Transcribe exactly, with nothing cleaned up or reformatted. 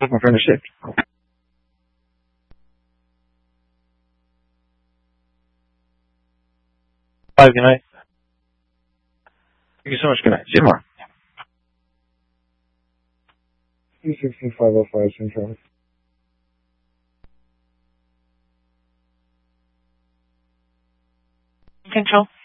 took my friend to shift. Bye, good night. Thank you so much. Good night. See you tomorrow. three sixteen five oh five, Central. Control.